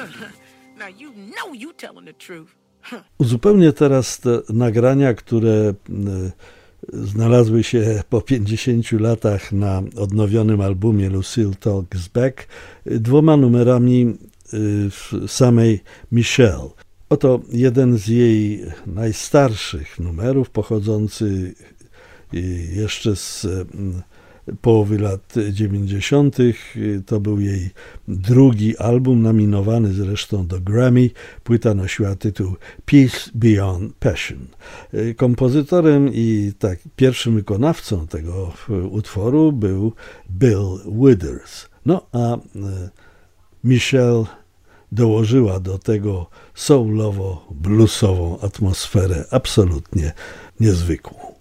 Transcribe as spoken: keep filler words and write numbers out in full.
Now you know you telling the truth. Uzupełnię teraz te nagrania, które znalazły się po pięćdziesięciu latach na odnowionym albumie Lucille Talks Back dwoma numerami samej Michelle. Oto jeden z jej najstarszych numerów, pochodzący jeszcze z połowy lat dziewięćdziesiątych. To był jej drugi album, nominowany zresztą do Grammy. Płyta nosiła tytuł Peace Beyond Passion. Kompozytorem i tak pierwszym wykonawcą tego utworu był Bill Withers. No a Michelle dołożyła do tego soulowo-bluesową atmosferę absolutnie niezwykłą.